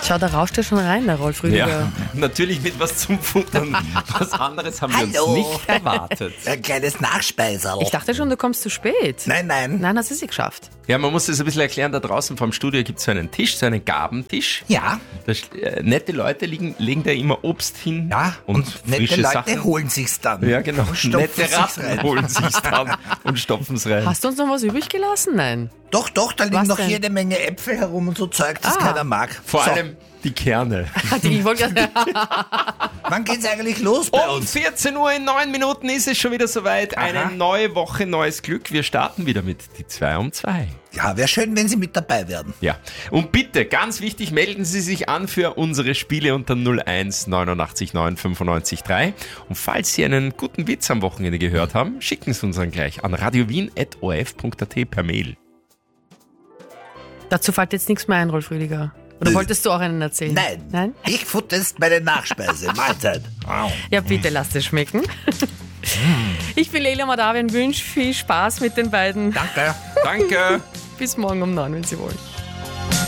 Schau, da rauscht er schon rein, der Rolf Rüdiger. Ja, natürlich mit was zum Futtern. Was anderes haben wir uns Hallo. nicht erwartet. Ein kleines Nachspeiserl. Ich dachte schon, du kommst zu spät. Nein. Nein, hast du es geschafft. Ja, man muss das ein bisschen erklären. Da draußen vorm Studio gibt es so einen Tisch, so einen Gabentisch. Ja. Nette Leute legen da immer Obst hin Ja, und nette frische Leute Sachen. holen sich's dann. Ja, genau. Und stopfen Nette sich's Ratten rein. holen sich's dann und stopfen es rein. Hast du uns noch was übrig gelassen? Nein. Doch, da liegen Was noch denn? jede Menge Äpfel herum und so Zeug, das keiner mag. Vor So, allem die Kerne. Ich wollte gerade wann geht's eigentlich los bei Um uns? 14 Uhr in 9 Minuten ist es schon wieder soweit. Aha. Eine neue Woche, neues Glück. Wir starten wieder mit die 2 um 2. Ja, wäre schön, wenn Sie mit dabei wären. Ja, und bitte, ganz wichtig, melden Sie sich an für unsere Spiele unter 01 89 9 95 3. Und falls Sie einen guten Witz am Wochenende gehört haben, schicken Sie uns dann gleich an radiowien.orf.at per Mail. Dazu fällt jetzt nichts mehr ein, Rolf Rüdiger. Oder wolltest du auch einen erzählen? Nein. Ich futter jetzt meine Nachspeise. Mahlzeit. Ja, bitte lasst es schmecken. Ich bin Leila Madawi und wünsche viel Spaß mit den beiden. Danke. Danke! Bis morgen um 9, wenn Sie wollen.